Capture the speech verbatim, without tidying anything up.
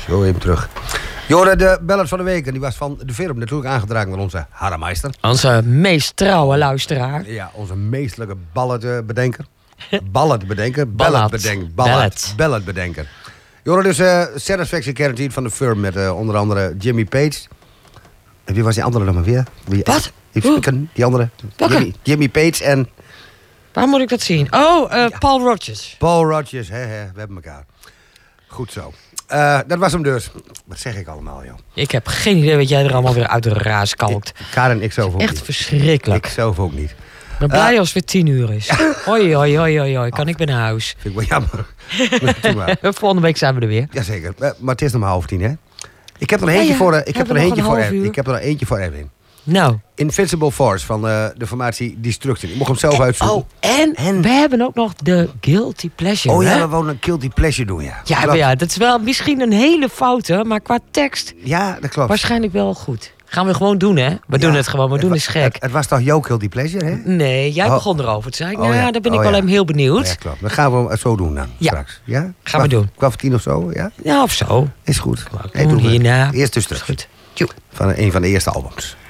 Zo, even terug. Jorden, de ballad van de week. En die was van de film natuurlijk aangedragen door onze Harremeister. Onze meest trouwe luisteraar. Ja, onze meestelijke balladbedenker. Balladbedenker. Ballad. Balladbedenker. Ballad. Balladbedenker. Jorden, dus uh, Satisfaction Guaranteed van de firm met uh, onder andere Jimmy Page. En wie was die andere dan maar weer? Wie, Wat? Die, die andere. Welke? Jimmy, Jimmy Page en... Waar moet ik dat zien? Oh, uh, Ja. Paul Rodgers. Paul Rodgers, hè, hè, we hebben elkaar. Goed zo. Uh, dat was hem dus. Wat zeg ik allemaal, joh? Ik heb geen idee wat jij er allemaal weer uit de raas kalkt. Ik, Karen, ik zelf ook Echt niet. verschrikkelijk. Ik zelf ook niet. Ik ben blij als het weer tien uur is. Hoi, hoi, hoi, hoi, hoi. Kan ik weer naar huis? Vind ik wel jammer. Doe maar. Volgende week zijn we er weer. Jazeker. Uh, maar het is nog maar half tien, hè? Ik heb er een eentje Ja, ja. voor, uh, ik heb Hebben er we een eentje nog een voor half Erwin. uur? Ik heb er een eentje voor Erwin. Nou. Invincible Force van uh, de formatie Destruction. Ik mocht hem zelf uitzoeken. Oh, en, En- we hebben ook nog de Guilty Pleasure. Oh ja, hè? we wouden een Guilty Pleasure doen, ja. Ja, maar Klopt. ja, dat is wel misschien een hele foute, maar qua tekst Ja, dat klopt. waarschijnlijk wel goed. Gaan we gewoon doen, hè? We doen Ja, het gewoon, we doen wa- eens gek. Het, het was toch jouw Guilty Pleasure, hè? Nee, jij Oh. begon erover. Toen zei ik, Oh, nou ja, ja. daar ben Oh, ik wel ja. even heel benieuwd. Oh, ja, klopt. Dan gaan we het zo doen dan, Ja. straks. Ja? Gaan we doen. Kwart voor tien of zo, ja? Ja, of zo. Is goed. Gewoon Hey, doen we. hierna. Eerst dus Is terug. goed. Joe. Van een van de eerste albums.